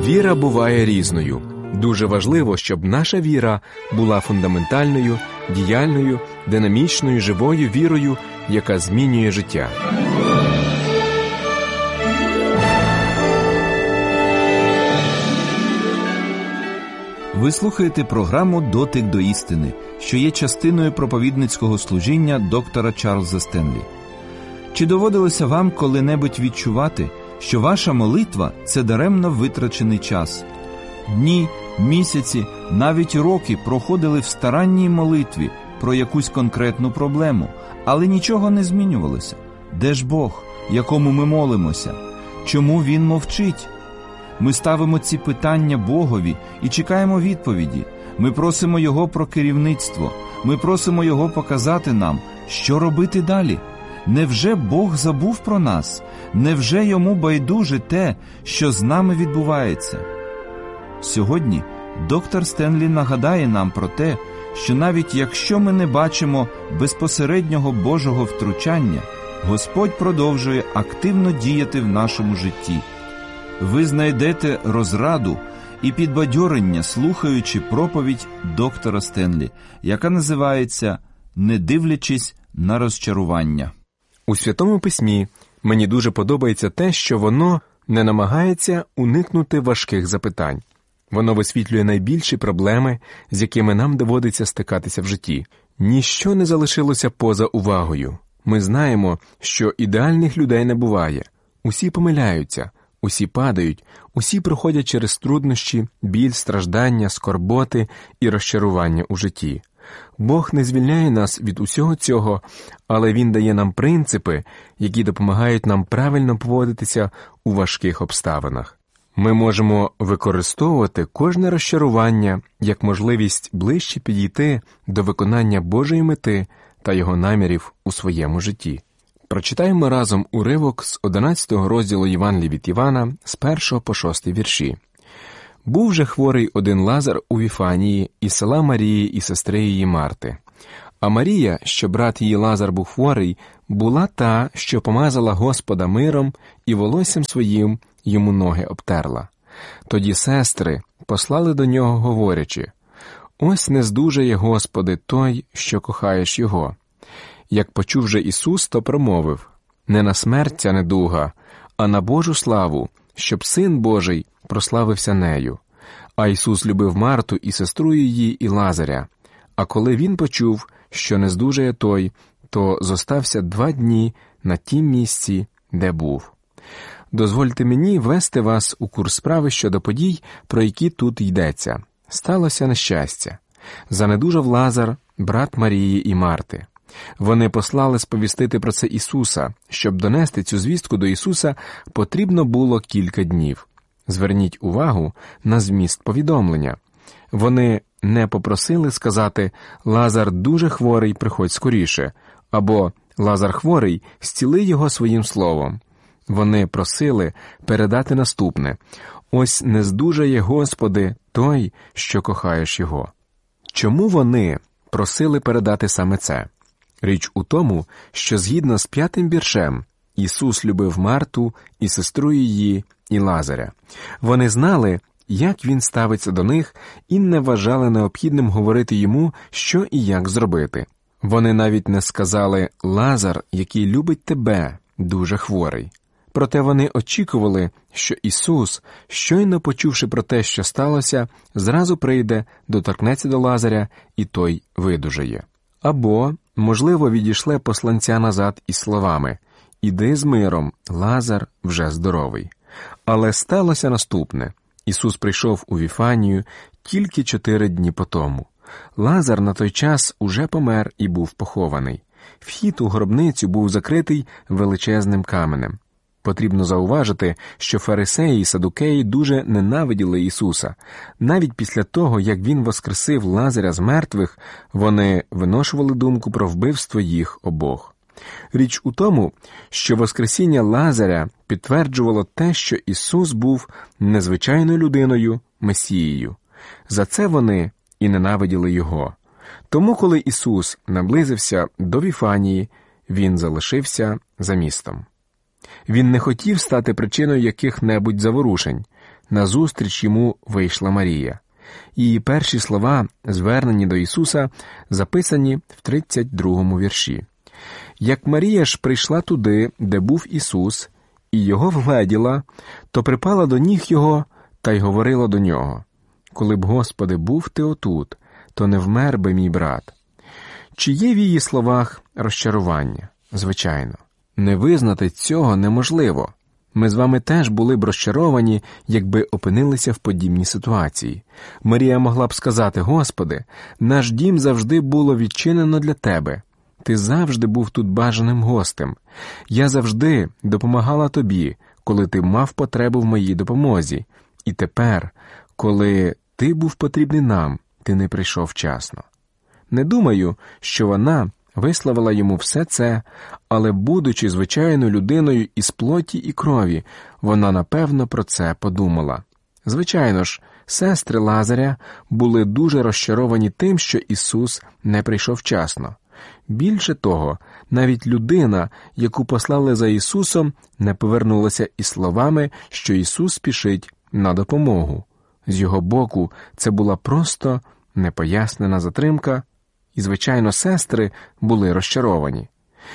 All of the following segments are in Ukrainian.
Віра буває різною. Дуже важливо, щоб наша віра була фундаментальною, діяльною, динамічною, живою вірою, яка змінює життя. Ви слухаєте програму «Дотик до істини», що є частиною проповідницького служіння доктора Чарльза Стенлі. Чи доводилося вам коли-небудь відчувати, що ваша молитва – це даремно витрачений час? Дні, місяці, навіть роки проходили в старанній молитві про якусь конкретну проблему, але нічого не змінювалося. Де ж Бог, якому ми молимося? Чому Він мовчить? Ми ставимо ці питання Богові і чекаємо відповіді. Ми просимо Його про керівництво. Ми просимо Його показати нам, що робити далі. Невже Бог забув про нас? Невже Йому байдуже те, що з нами відбувається? Сьогодні доктор Стенлі нагадає нам про те, що навіть якщо ми не бачимо безпосереднього Божого втручання, Господь продовжує активно діяти в нашому житті. Ви знайдете розраду і підбадьорення, слухаючи проповідь доктора Стенлі, яка називається «Не дивлячись на розчарування». У Святому Письмі мені дуже подобається те, що воно не намагається уникнути важких запитань. Воно висвітлює найбільші проблеми, з якими нам доводиться стикатися в житті. Ніщо не залишилося поза увагою. Ми знаємо, що ідеальних людей не буває. Усі помиляються, усі падають, усі проходять через труднощі, біль, страждання, скорботи і розчарування у житті. Бог не звільняє нас від усього цього, але Він дає нам принципи, які допомагають нам правильно поводитися у важких обставинах. Ми можемо використовувати кожне розчарування як можливість ближче підійти до виконання Божої мети та Його намірів у своєму житті. Прочитаємо разом уривок з 11 розділу Євангелія від Івана з 1 по 6 вірші. «Був же хворий один Лазар у Віфанії, із села Марії і сестри її Марти. А Марія, що брат її Лазар був хворий, була та, що помазала Господа миром і волоссям своїм йому ноги обтерла. Тоді сестри послали до нього, говорячи: «Ось не здужає, Господи, той, що кохаєш його». Як почув же Ісус, то промовив: «Не на смерть ця недуга, а на Божу славу, щоб Син Божий прославився нею». А Ісус любив Марту і сестру її і Лазаря. А коли Він почув, що не здужає той, то зостався 2 дні на тім місці, де був. Дозвольте мені ввести вас у курс справи щодо подій, про які тут йдеться. Сталося нещастя. Занедужав Лазар, брат Марії і Марти. Вони послали сповістити про це Ісуса. Щоб донести цю звістку до Ісуса, потрібно було кілька днів. Зверніть увагу на зміст повідомлення. Вони не попросили сказати «Лазар дуже хворий, приходь скоріше» або «Лазар хворий, зціли його своїм словом». Вони просили передати наступне: «Ось не здужає, Господи, той, що кохаєш його». Чому вони просили передати саме це? Річ у тому, що згідно з 5 віршем Ісус любив Марту і сестру її і Лазаря. Вони знали, як Він ставиться до них, і не вважали необхідним говорити Йому, що і як зробити. Вони навіть не сказали «Лазар, який любить тебе, дуже хворий». Проте вони очікували, що Ісус, щойно почувши про те, що сталося, зразу прийде, доторкнеться до Лазаря, і той видужає. Або, можливо, відійшле посланця назад із словами «Іди з миром, Лазар вже здоровий». Але сталося наступне. Ісус прийшов у Віфанію тільки 4 дні потому. Лазар на той час уже помер і був похований. Вхід у гробницю був закритий величезним каменем. Потрібно зауважити, що фарисеї і садукеї дуже ненавиділи Ісуса. Навіть після того, як Він воскресив Лазаря з мертвих, вони виношували думку про вбивство їх обох. Річ у тому, що воскресіння Лазаря підтверджувало те, що Ісус був незвичайною людиною, Месією. За це вони і ненавиділи Його. Тому, коли Ісус наблизився до Віфанії, Він залишився за містом. Він не хотів стати причиною яких-небудь заворушень. назустріч йому вийшла Марія. Її перші слова, звернені до Ісуса, записані в 32-му вірші. «Як Марія ж прийшла туди, де був Ісус, і його вгледіла, то припала до ніг його та й говорила до нього: коли б, Господи, був ти отут, то не вмер би мій брат». Чи є в її словах розчарування? Звичайно. Не визнати цього неможливо. Ми з вами теж були б розчаровані, якби опинилися в подібній ситуації. Марія могла б сказати: «Господи, наш дім завжди було відчинено для Тебе. Ти завжди був тут бажаним гостем. Я завжди допомагала Тобі, коли Ти мав потребу в моїй допомозі. І тепер, коли Ти був потрібний нам, Ти не прийшов вчасно». Не думаю, що вона висловила йому все це, але, будучи звичайною людиною із плоті і крові, вона, напевно, про це подумала. Звичайно ж, сестри Лазаря були дуже розчаровані тим, що Ісус не прийшов вчасно. Більше того, навіть людина, яку послали за Ісусом, не повернулася із словами, що Ісус спішить на допомогу. З його боку, це була просто непояснена затримка, і, звичайно, сестри були розчаровані.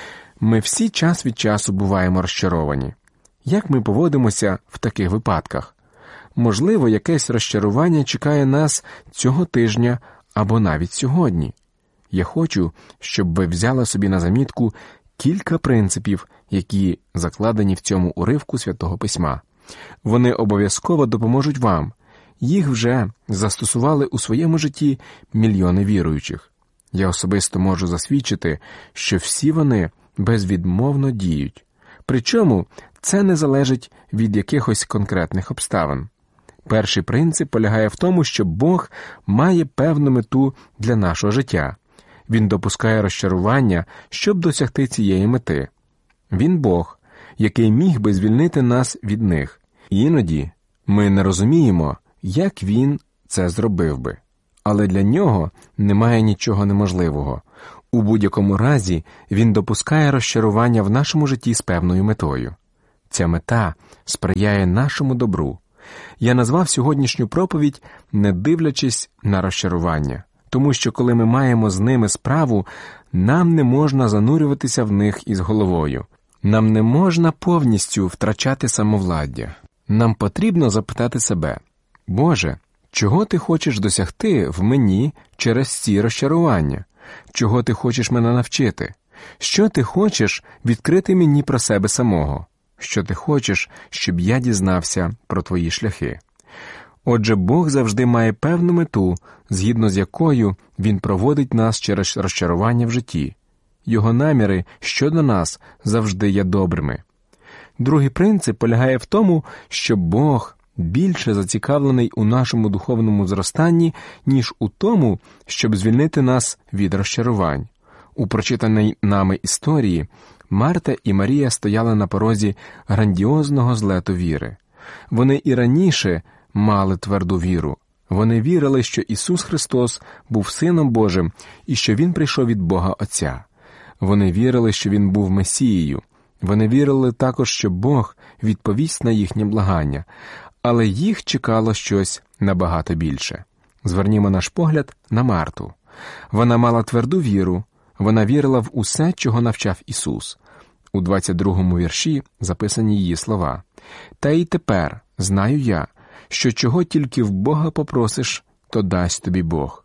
Ми всі час від часу буваємо розчаровані. Як ми поводимося в таких випадках? Можливо, якесь розчарування чекає нас цього тижня або навіть сьогодні. Я хочу, щоб ви взяли собі на замітку кілька принципів, які закладені в цьому уривку Святого Письма. Вони обов'язково допоможуть вам. Їх вже застосували у своєму житті мільйони віруючих. Я особисто можу засвідчити, що всі вони безвідмовно діють. Причому це не залежить від якихось конкретних обставин. Перший принцип полягає в тому, що Бог має певну мету для нашого життя. Він допускає розчарування, щоб досягти цієї мети. Він Бог, який міг би звільнити нас від них. Іноді ми не розуміємо, як Він це зробив би. Але для Нього немає нічого неможливого. У будь-якому разі Він допускає розчарування в нашому житті з певною метою. Ця мета сприяє нашому добру. Я назвав сьогоднішню проповідь «Не дивлячись на розчарування», тому що коли ми маємо з ними справу, нам не можна занурюватися в них із головою. Нам не можна повністю втрачати самовладдя. Нам потрібно запитати себе: «Боже, чого Ти хочеш досягти в мені через ці розчарування? Чого Ти хочеш мене навчити? Що Ти хочеш відкрити мені про себе самого? Що Ти хочеш, щоб я дізнався про Твої шляхи?» Отже, Бог завжди має певну мету, згідно з якою Він проводить нас через розчарування в житті. Його наміри щодо нас завжди є добрими. Другий принцип полягає в тому, що Бог більше зацікавлений у нашому духовному зростанні, ніж у тому, щоб звільнити нас від розчарувань. У прочитаній нами історії Марта і Марія стояли на порозі грандіозного злету віри. Вони і раніше мали тверду віру. Вони вірили, що Ісус Христос був Сином Божим і що Він прийшов від Бога Отця. Вони вірили, що Він був Месією. Вони вірили також, що Бог відповість на їхнє благання. Але їх чекало щось набагато більше. Звернімо наш погляд на Марту. Вона мала тверду віру, вона вірила в усе, чого навчав Ісус. У 22-му вірші записані її слова: «Та й тепер знаю я, що чого тільки в Бога попросиш, то дасть тобі Бог».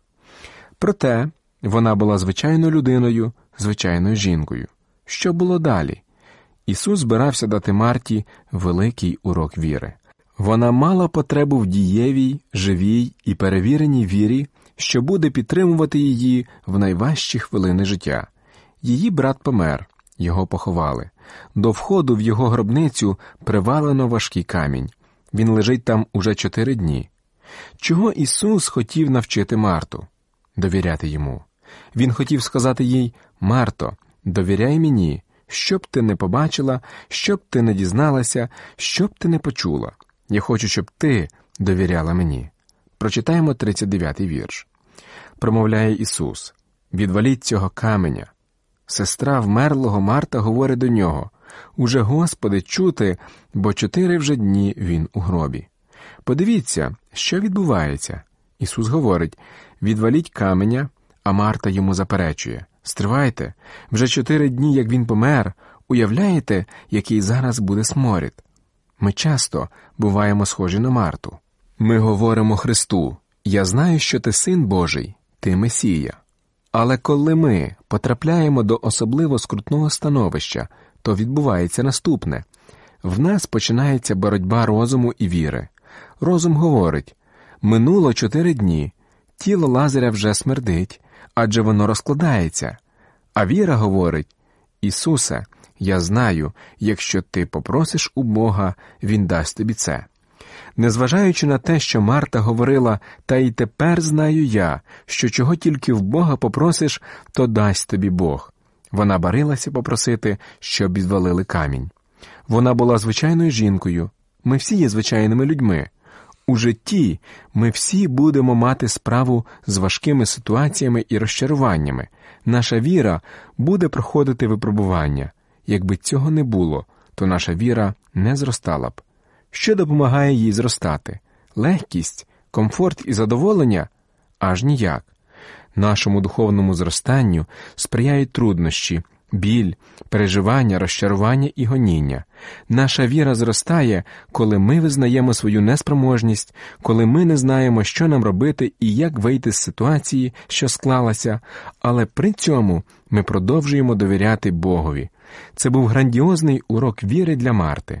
Проте вона була звичайною людиною, звичайною жінкою. Що було далі? Ісус збирався дати Марті великий урок віри. Вона мала потребу в дієвій, живій і перевіреній вірі, що буде підтримувати її в найважчі хвилини життя. Її брат помер, його поховали. До входу в його гробницю привалено важкий камінь. Він лежить там уже 4 дні. Чого Ісус хотів навчити Марту? Довіряти Йому. Він хотів сказати їй: «Марто, довіряй мені, що б ти не побачила, що б ти не дізналася, що б ти не почула. Я хочу, щоб ти довіряла мені». Прочитаємо 39-й вірш. Промовляє Ісус: «Відваліть цього каменя». Сестра вмерлого Марта говорить до Нього: «Уже, Господи, чути, бо 4 вже дні він у гробі». Подивіться, що відбувається. Ісус говорить: «Відваліть каменя», а Марта йому заперечує: «Стривайте, вже 4 дні, як він помер, уявляєте, який зараз буде сморід?» Ми часто буваємо схожі на Марту. Ми говоримо Христу: «Я знаю, що ти Син Божий, ти Месія». Але коли ми потрапляємо до особливо скрутного становища, то відбувається наступне. В нас починається боротьба розуму і віри. Розум говорить: «Минуло 4 дні, тіло Лазаря вже смердить, адже воно розкладається». А віра говорить: «Ісусе, я знаю, якщо ти попросиш у Бога, Він дасть тобі це». Незважаючи на те, що Марта говорила: «Та й тепер знаю я, що чого тільки в Бога попросиш, то дасть тобі Бог», вона барилася попросити, щоб відвалили камінь. Вона була звичайною жінкою. Ми всі є звичайними людьми. У житті ми всі будемо мати справу з важкими ситуаціями і розчаруваннями. Наша віра буде проходити випробування. Якби цього не було, то наша віра не зростала б. Що допомагає їй зростати? Легкість, комфорт і задоволення? Аж ніяк. Нашому духовному зростанню сприяють труднощі, біль, переживання, розчарування і гоніння. Наша віра зростає, коли ми визнаємо свою неспроможність, коли ми не знаємо, що нам робити і як вийти з ситуації, що склалася, але при цьому ми продовжуємо довіряти Богові. Це був грандіозний урок віри для Марти.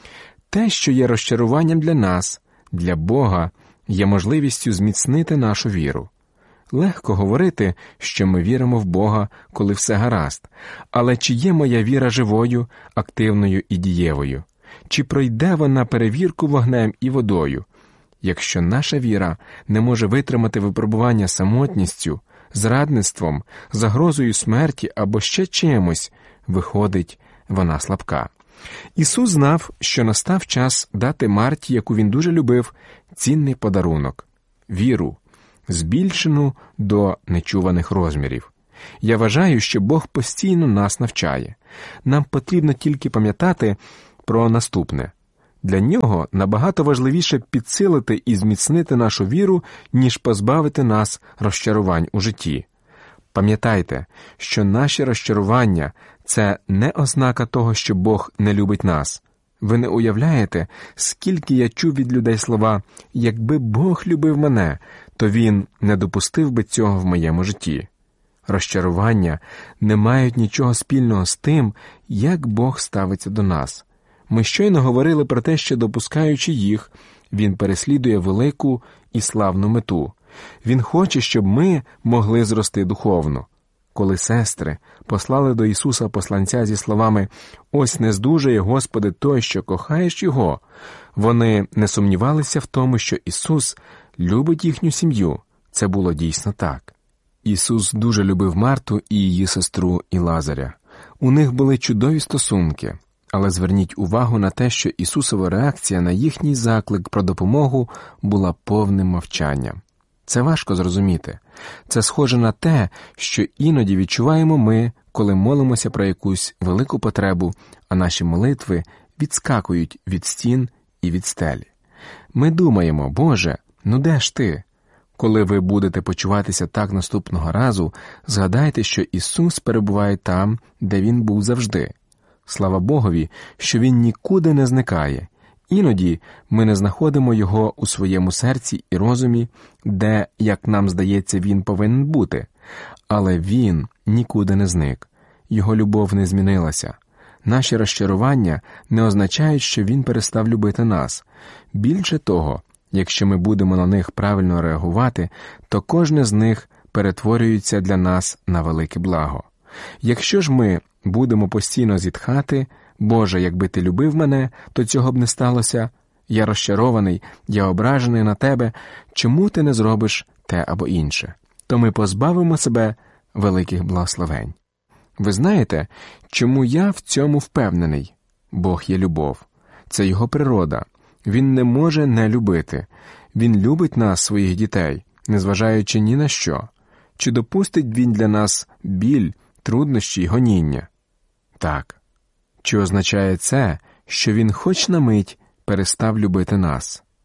Те, що є розчаруванням для нас, для Бога, є можливістю зміцнити нашу віру. Легко говорити, що ми віримо в Бога, коли все гаразд, але чи є моя віра живою, активною і дієвою? Чи пройде вона перевірку вогнем і водою? Якщо наша віра не може витримати випробування самотністю, зрадництвом, загрозою смерті або ще чимось, виходить, вона слабка. Ісус знав, що настав час дати Марті, яку він дуже любив, цінний подарунок – віру, збільшену до нечуваних розмірів. Я вважаю, що Бог постійно нас навчає. Нам потрібно тільки пам'ятати про наступне. Для Нього набагато важливіше підсилити і зміцнити нашу віру, ніж позбавити нас розчарувань у житті. Пам'ятайте, що наші розчарування – це не ознака того, що Бог не любить нас. Ви не уявляєте, скільки я чув від людей слова: «Якби Бог любив мене, то Він не допустив би цього в моєму житті». Розчарування не мають нічого спільного з тим, як Бог ставиться до нас. Ми щойно говорили про те, що, допускаючи їх, Він переслідує велику і славну мету. Він хоче, щоб ми могли зрости духовно. Коли сестри послали до Ісуса посланця зі словами «Ось не здужає, Господи, той, що кохаєш Його», вони не сумнівалися в тому, що Ісус любить їхню сім'ю. Це було дійсно так. Ісус дуже любив Марту і її сестру і Лазаря. У них були чудові стосунки. Але зверніть увагу на те, що Ісусова реакція на їхній заклик про допомогу була повним мовчанням. Це важко зрозуміти. Це схоже на те, що іноді відчуваємо ми, коли молимося про якусь велику потребу, а наші молитви відскакують від стін і від стелі. Ми думаємо: «Боже, ну де ж ти?» Коли ви будете почуватися так наступного разу, згадайте, що Ісус перебуває там, де Він був завжди. Слава Богові, що Він нікуди не зникає. Іноді ми не знаходимо Його у своєму серці і розумі, де, як нам здається, Він повинен бути. Але Він нікуди не зник. Його любов не змінилася. Наші розчарування не означають, що Він перестав любити нас. Більше того, якщо ми будемо на них правильно реагувати, то кожне з них перетворюється для нас на велике благо. Якщо ж ми будемо постійно зітхати: «Боже, якби ти любив мене, то цього б не сталося. Я розчарований, я ображений на тебе. Чому ти не зробиш те або інше?» то ми позбавимо себе великих благословень. Ви знаєте, чому я в цьому впевнений? Бог є любов. Це Його природа. Він не може не любити. Він любить нас, своїх дітей, незважаючи ні на що. Чи допустить Він для нас біль, труднощі й гоніння? Так. Чи означає це, що Він хоч на мить перестав любити нас?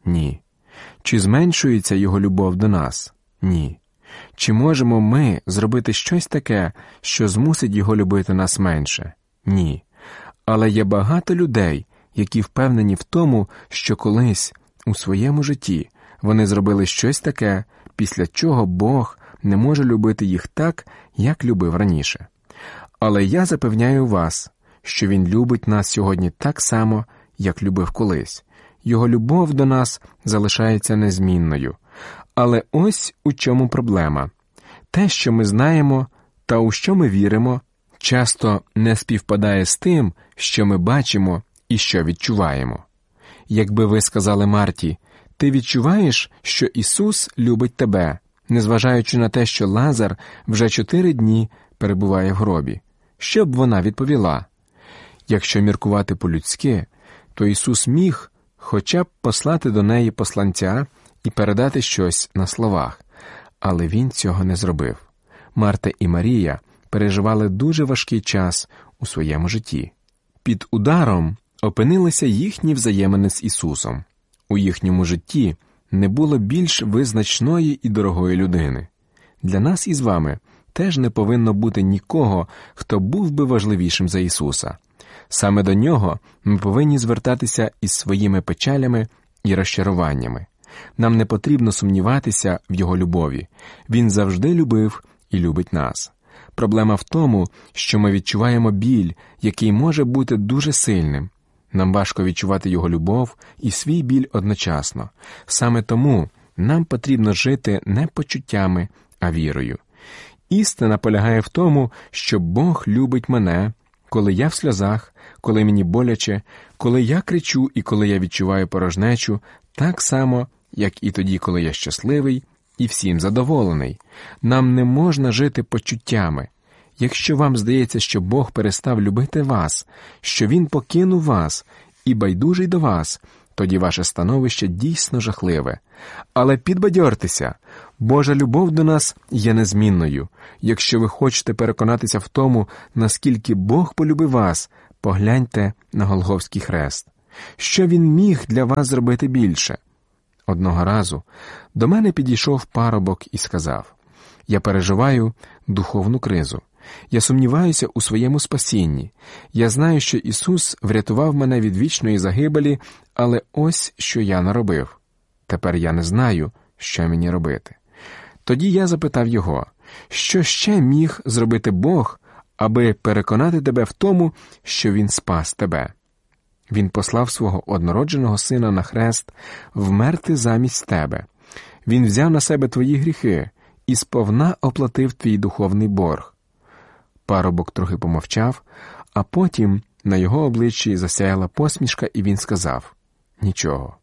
Ні. Чи зменшується Його любов до нас? Ні. Чи можемо ми зробити щось таке, що змусить Його любити нас менше? Ні. Але є багато людей, які впевнені в тому, що колись у своєму житті вони зробили щось таке, після чого Бог не може любити їх так, як любив раніше. Але я запевняю вас, що Він любить нас сьогодні так само, як любив колись. Його любов до нас залишається незмінною. Але ось у чому проблема. Те, що ми знаємо та у що ми віримо, часто не співпадає з тим, що ми бачимо і що відчуваємо. Якби ви сказали Марті: «Ти відчуваєш, що Ісус любить тебе», незважаючи на те, що Лазар вже 4 дні перебуває в гробі, що б вона відповіла? Якщо міркувати по-людськи, то Ісус міг хоча б послати до неї посланця і передати щось на словах, але Він цього не зробив. Марта і Марія переживали дуже важкий час у своєму житті. Під ударом опинилися їхні взаємини з Ісусом. У їхньому житті не було більш визначної і дорогої людини. Для нас із вами теж не повинно бути нікого, хто був би важливішим за Ісуса. Саме до Нього ми повинні звертатися із своїми печалями і розчаруваннями. Нам не потрібно сумніватися в Його любові. Він завжди любив і любить нас. Проблема в тому, що ми відчуваємо біль, який може бути дуже сильним. Нам важко відчувати Його любов і свій біль одночасно. Саме тому нам потрібно жити не почуттями, а вірою. Істина полягає в тому, що Бог любить мене, коли я в сльозах, коли мені боляче, коли я кричу і коли я відчуваю порожнечу, так само, як і тоді, коли я щасливий і всім задоволений. Нам не можна жити почуттями. Якщо вам здається, що Бог перестав любити вас, що Він покинув вас і байдужий до вас, тоді ваше становище дійсно жахливе. Але підбадьортеся, Божа любов до нас є незмінною. Якщо ви хочете переконатися в тому, наскільки Бог полюбив вас, погляньте на Голгофський хрест. Що Він міг для вас зробити більше? Одного разу до мене підійшов парубок і сказав: «Я переживаю духовну кризу. Я сумніваюся у своєму спасінні. Я знаю, що Ісус врятував мене від вічної загибелі, але ось що я наробив. Тепер я не знаю, що мені робити». Тоді я запитав його: що ще міг зробити Бог, аби переконати тебе в тому, що Він спас тебе? Він послав свого однородженого сина на хрест вмерти замість тебе. Він взяв на себе твої гріхи і сповна оплатив твій духовний борг. Парубок трохи помовчав, а потім на його обличчі засяяла посмішка, і він сказав: «Нічого.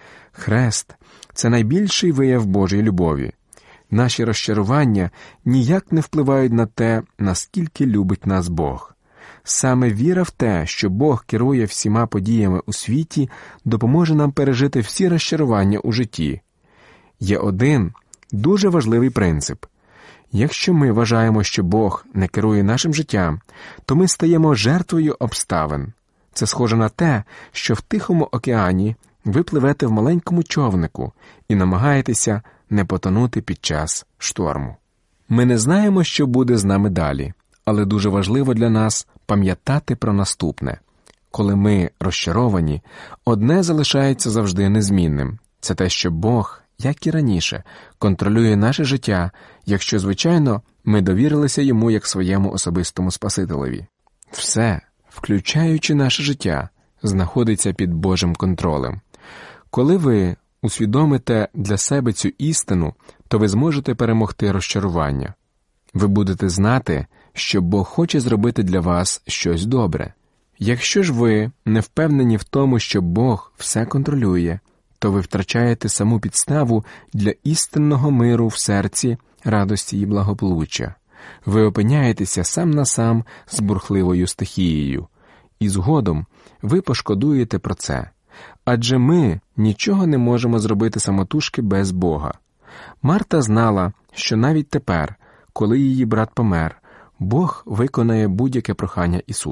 Хрест – це найбільший вияв Божої любові. Наші розчарування ніяк не впливають на те, наскільки любить нас Бог. Саме віра в те, що Бог керує всіма подіями у світі, допоможе нам пережити всі розчарування у житті. Є один дуже важливий принцип. Якщо ми вважаємо, що Бог не керує нашим життям, то ми стаємо жертвою обставин. Це схоже на те, що в Тихому океані ви пливете в маленькому човнику і намагаєтеся не потонути під час шторму. Ми не знаємо, що буде з нами далі, але дуже важливо для нас пам'ятати про наступне. Коли ми розчаровані, одне залишається завжди незмінним. Це те, що Бог, як і раніше, контролює наше життя, якщо, звичайно, ми довірилися Йому як своєму особистому Спасителеві. Все, включаючи наше життя, знаходиться під Божим контролем. Коли ви усвідомите для себе цю істину, то ви зможете перемогти розчарування. Ви будете знати, що Бог хоче зробити для вас щось добре. Якщо ж ви не впевнені в тому, що Бог все контролює, то ви втрачаєте саму підставу для істинного миру в серці, радості і благополуччя. Ви опиняєтеся сам на сам з бурхливою стихією. І згодом ви пошкодуєте про це. Адже ми нічого не можемо зробити самотужки без Бога. Марта знала, що навіть тепер, коли її брат помер, Бог виконає будь-яке прохання Ісуса.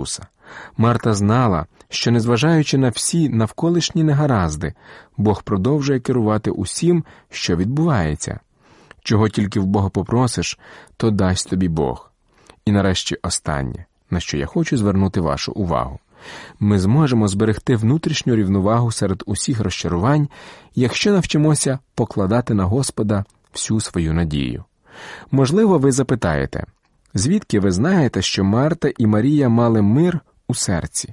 Марта знала, що, незважаючи на всі навколишні негаразди, Бог продовжує керувати усім, що відбувається. Чого тільки в Бога попросиш, то дасть тобі Бог. І нарешті останнє, на що я хочу звернути вашу увагу. Ми зможемо зберегти внутрішню рівновагу серед усіх розчарувань, якщо навчимося покладати на Господа всю свою надію. Можливо, ви запитаєте, звідки ви знаєте, що Марта і Марія мали мир у серці?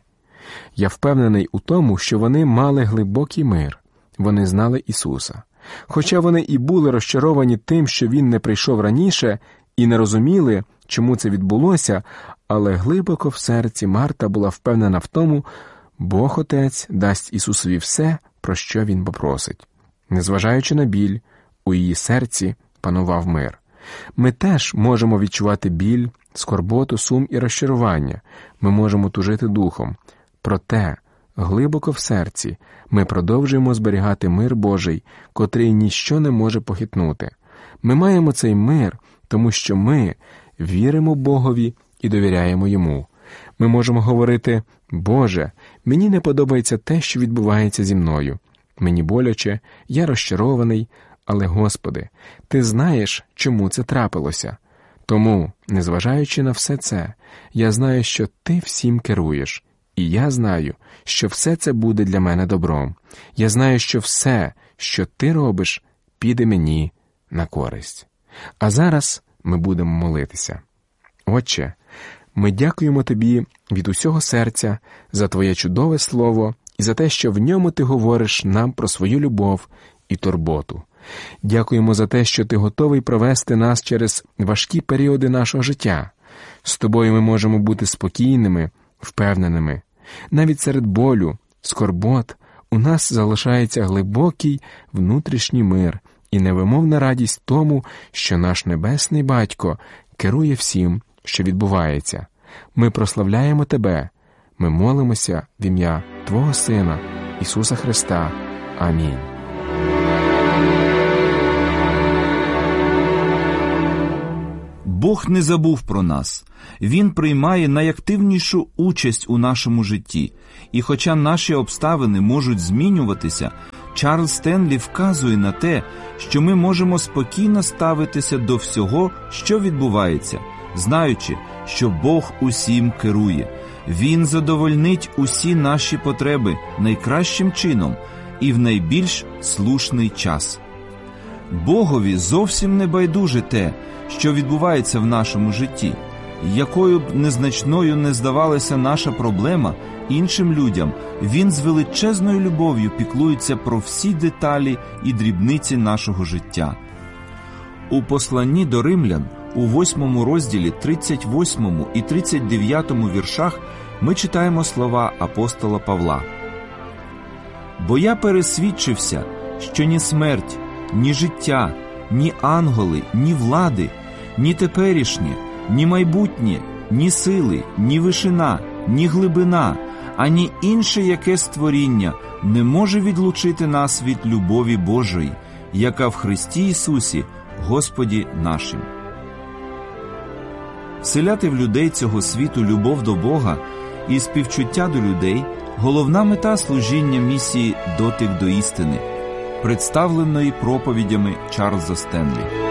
Я впевнений у тому, що вони мали глибокий мир. Вони знали Ісуса. Хоча вони і були розчаровані тим, що Він не прийшов раніше, і не розуміли, чому це відбулося, але глибоко в серці Марта була впевнена в тому, Бог Отець дасть Ісусові все, про що Він попросить. Незважаючи на біль, у її серці панував мир. Ми теж можемо відчувати біль, скорботу, сум і розчарування. Ми можемо тужити духом. Проте, глибоко в серці, ми продовжуємо зберігати мир Божий, котрий ніщо не може похитнути. Ми маємо цей мир, тому що ми віримо Богові і довіряємо Йому. Ми можемо говорити: «Боже, мені не подобається те, що відбувається зі мною. Мені боляче, я розчарований, але, Господи, Ти знаєш, чому це трапилося. Тому, незважаючи на все це, я знаю, що Ти всім керуєш. І я знаю, що все це буде для мене добром. Я знаю, що все, що Ти робиш, піде мені на користь». А зараз ми будемо молитися. Отче, ми дякуємо Тобі від усього серця за Твоє чудове слово і за те, що в ньому Ти говориш нам про свою любов і турботу. Дякуємо за те, що Ти готовий провести нас через важкі періоди нашого життя. З Тобою ми можемо бути спокійними, впевненими. Навіть серед болю, скорбот у нас залишається глибокий внутрішній мир і невимовна радість тому, що наш Небесний Батько керує всім, що відбувається. Ми прославляємо Тебе. Ми молимося в ім'я Твого Сина, Ісуса Христа. Амінь. Бог не забув про нас. Він приймає найактивнішу участь у нашому житті. І хоча наші обставини можуть змінюватися, Чарльз Стенлі вказує на те, що ми можемо спокійно ставитися до всього, що відбувається, знаючи, що Бог усім керує. Він задовольнить усі наші потреби найкращим чином і в найбільш слушний час. Богові зовсім не байдуже те, що відбувається в нашому житті. Якою б незначною не здавалася наша проблема іншим людям, Він з величезною любов'ю піклується про всі деталі і дрібниці нашого життя. У посланні до Римлян, у 8 розділі 38 і 39 віршах ми читаємо слова апостола Павла. «Бо я пересвідчився, що ні смерть, ні життя, ні ангели, ні влади, ні теперішнє, ні майбутнє, ні сили, ні вишина, ні глибина, ані інше яке створіння не може відлучити нас від любові Божої, яка в Христі Ісусі, Господі нашим». Вселяти в людей цього світу любов до Бога і співчуття до людей – головна мета служіння місії «Дотик до істини», представленої проповідями Чарльза Стенлі.